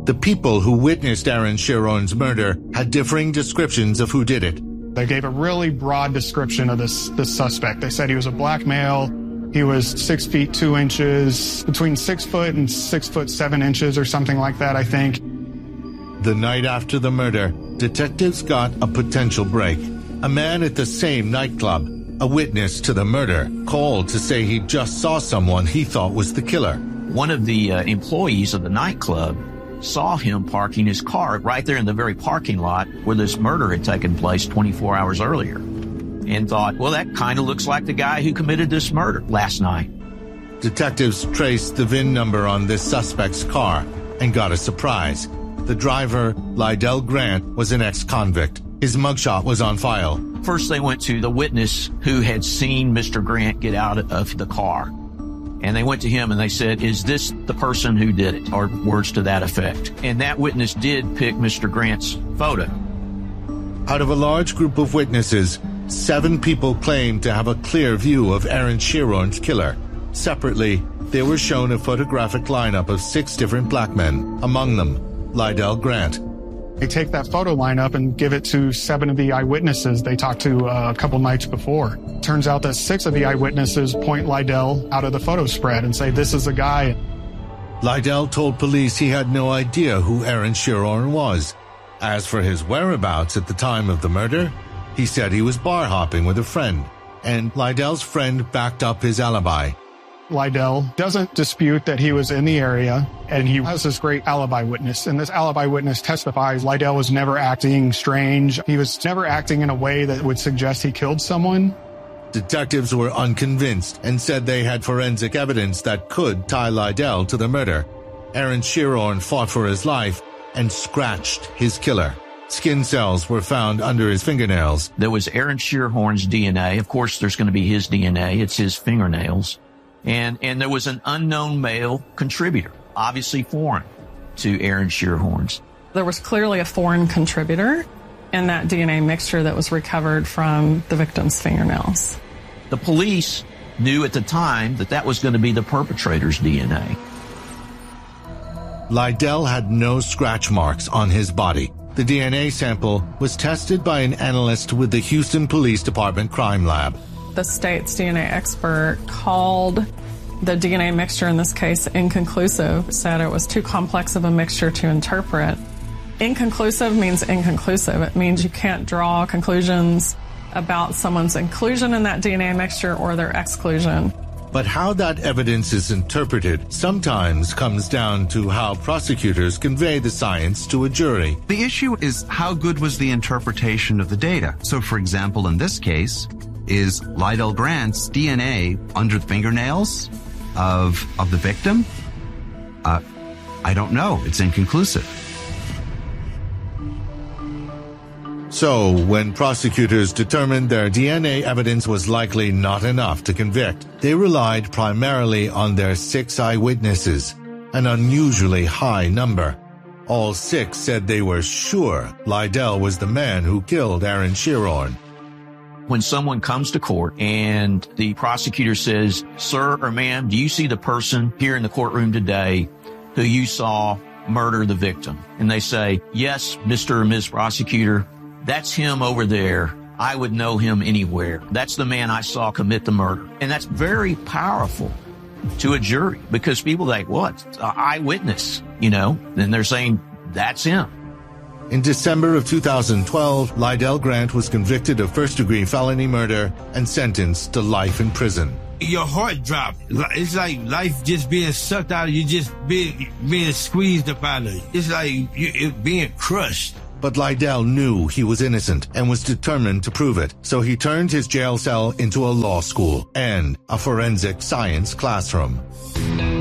The people who witnessed Aaron Chiron's murder had differing descriptions of who did it. They gave a really broad description of this suspect. They said he was a black male. He was 6 feet 2 inches, between 6 foot and 6 foot 7 inches or something like that, I think. The night after the murder, detectives got a potential break. A man at the same nightclub, a witness to the murder, called to say he just saw someone he thought was the killer. One of the employees of the nightclub saw him parking his car right there in the very parking lot where this murder had taken place 24 hours earlier, and thought, well, that kind of looks like the guy who committed this murder last night. Detectives traced the VIN number on this suspect's car and got a surprise. The driver, Lydell Grant, was an ex-convict. His mugshot was on file. First, they went to the witness who had seen Mr. Grant get out of the car. And they went to him and they said, is this the person who did it? Or words to that effect. And that witness did pick Mr. Grant's photo. Out of a large group of witnesses, 7 people claimed to have a clear view of Aaron Chiron's killer. Separately, they were shown a photographic lineup of 6 different black men, among them Lydell Grant. They take that photo lineup and give it to 7 of the eyewitnesses they talked to a couple nights before. Turns out that 6 of the eyewitnesses point Lydell out of the photo spread and say, this is the guy. Lydell told police he had no idea who Aaron Chiron was. As for his whereabouts at the time of the murder, he said he was bar hopping with a friend, and Lydell's friend backed up his alibi. Lydell doesn't dispute that he was in the area, and he has this great alibi witness. And this alibi witness testifies Lydell was never acting strange. He was never acting in a way that would suggest he killed someone. Detectives were unconvinced and said they had forensic evidence that could tie Lydell to the murder. Aaron Chiron fought for his life and scratched his killer. Skin cells were found under his fingernails. There was Aaron Chiron's DNA. Of course, there's going to be his DNA. It's his fingernails. And there was an unknown male contributor, obviously foreign to Aaron Chiron's. There was clearly a foreign contributor in that DNA mixture that was recovered from the victim's fingernails. The police knew at the time that that was going to be the perpetrator's DNA. Lydell had no scratch marks on his body. The DNA sample was tested by an analyst with the Houston Police Department Crime Lab. The state's DNA expert called the DNA mixture in this case inconclusive, said it was too complex of a mixture to interpret. Inconclusive means inconclusive. It means you can't draw conclusions about someone's inclusion in that DNA mixture or their exclusion. But how that evidence is interpreted sometimes comes down to how prosecutors convey the science to a jury. The issue is how good was the interpretation of the data. So, for example, in this case, is Lydell Grant's DNA under the fingernails of the victim? I don't know. It's inconclusive. So, when prosecutors determined their DNA evidence was likely not enough to convict, they relied primarily on their 6 eyewitnesses, an unusually high number. All 6 said they were sure Lydell was the man who killed Aaron Chiron. When someone comes to court and the prosecutor says, sir or ma'am, do you see the person here in the courtroom today who you saw murder the victim? And they say, yes, Mr. or Ms. Prosecutor, that's him over there. I would know him anywhere. That's the man I saw commit the murder. And that's very powerful to a jury because people think, what? Eyewitness, and they're saying that's him. In December of 2012, Lydell Grant was convicted of first-degree felony murder and sentenced to life in prison. Your heart dropped. It's like life just being sucked out of you, just being squeezed up out of you. It's like it being crushed. But Lydell knew he was innocent and was determined to prove it, so he turned his jail cell into a law school and a forensic science classroom.